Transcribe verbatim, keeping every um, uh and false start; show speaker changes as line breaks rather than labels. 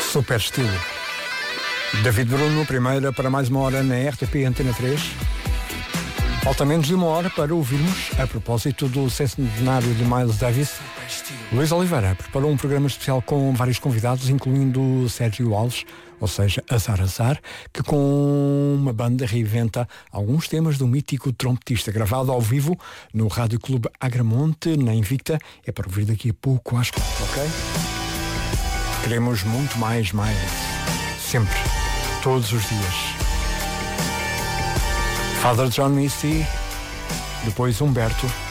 Super estilo. David Bruno, primeira para mais uma hora na R T P Antena três. Falta menos de uma hora para ouvirmos, a propósito do centenário de Miles Davis. Luís Oliveira preparou um programa especial com vários convidados, incluindo Sérgio Alves, ou seja, Azar Azar, que com uma banda reinventa alguns temas do mítico trompetista, gravado ao vivo no Rádio Clube Agramonte, na Invicta. É para ouvir daqui a pouco às quatro, ok? Queremos muito mais, mais. Sempre. Todos os dias. Father John Misty, depois Humberto.